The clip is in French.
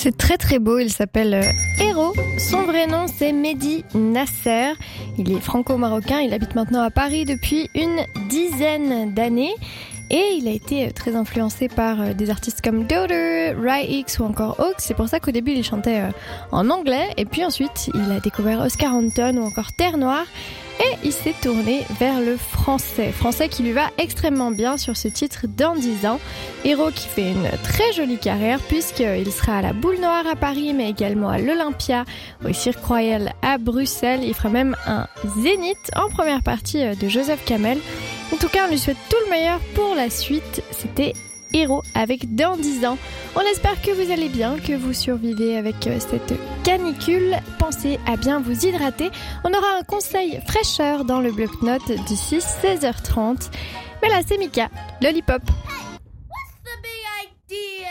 C'est très très beau, il s'appelle Héros. Son vrai nom c'est Mehdi Nasser. Il est franco-marocain, il habite maintenant à Paris depuis une dizaine d'années. Et il a été très influencé par des artistes comme Doder, Rai-X ou encore Hawks. C'est pour ça qu'au début il chantait en anglais. Et puis ensuite il a découvert Oscar Anton ou encore Terre Noire. Et il s'est tourné vers le français qui lui va extrêmement bien sur ce titre dans 10 ans. Héros qui fait une très jolie carrière puisqu'il sera à la Boule Noire à Paris mais également à l'Olympia, au Cirque Royal à Bruxelles. Il fera même un zénith en première partie de Joseph Kamel. En tout cas, on lui souhaite tout le meilleur pour la suite. C'était Héros avec Dans 10 ans. On espère que vous allez bien, que vous survivez avec cette canicule. Pensez à bien vous hydrater. On aura un conseil fraîcheur dans le bloc-notes d'ici 16h30. Mais là, c'est Mika, Lollipop.